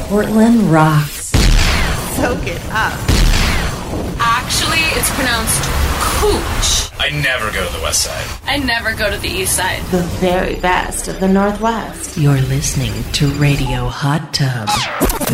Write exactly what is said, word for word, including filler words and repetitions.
Portland rocks. Soak it up. Actually, it's pronounced Cooch. I never go to the west side. I never go to the east side. The very best of the Northwest. You're listening to Radio Hot Tub.